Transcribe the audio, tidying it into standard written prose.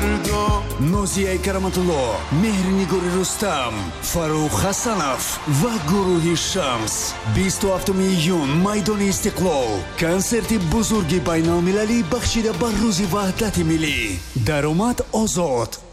даргоҳ. Нозияи Караматулло, Меҳринигори Рустам, Фарух Ҳасанов ва гурӯҳи Шамс 27 июн майдони Истиқлол консерти бузурги байналмилалӣ бахшида ба рӯзи ваҳдати миллӣ. Даромад озод.